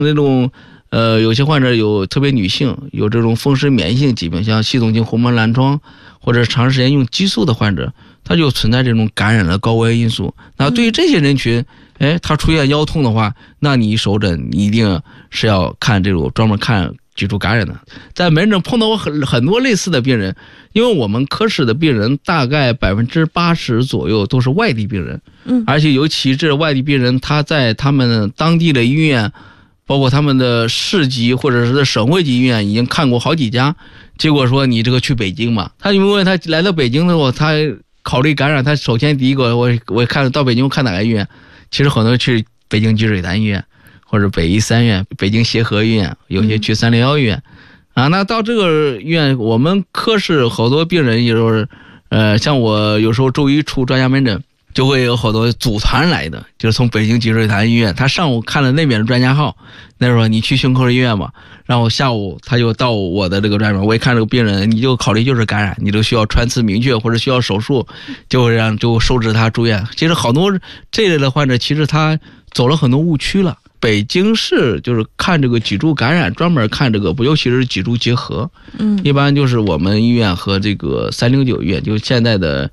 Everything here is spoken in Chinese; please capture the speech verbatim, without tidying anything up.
那种呃，有些患者有特别女性有这种风湿免疫性疾病，像系统性红斑狼疮或者长时间用激素的患者，他就存在这种感染的高危因素。那对于这些人群，哎，他出现腰痛的话，那你手诊你一定是要看这种专门看脊柱感染的。在门诊碰到过很很多类似的病人，因为我们科室的病人大概百分之八十左右都是外地病人，嗯，而且尤其这外地病人，他在他们当地的医院，包括他们的市级或者是省会级医院已经看过好几家，结果说你这个去北京嘛，他因为他来到北京的时候，他考虑感染，他首先第一个我我看到北京我看哪个医院，其实很多去北京积水潭医院或者北医三院、北京协和医院，有些去三零幺医院，啊，那到这个医院，我们科室好多病人也就是，呃，像我有时候周一出专家门诊，就会有好多组团来的，就是从北京积水潭医院，他上午看了那边的专家号，那时候你去胸科医院嘛，然后下午他就到我的这个专门，我一看这个病人，你就考虑就是感染，你就需要穿刺明确或者需要手术，就会让就收治他住院。其实好多这类的患者，其实他走了很多误区了。北京市就是看这个脊柱感染，专门看这个，尤其是脊柱结合，嗯，一般就是我们医院和这个三零九医院，就是现在的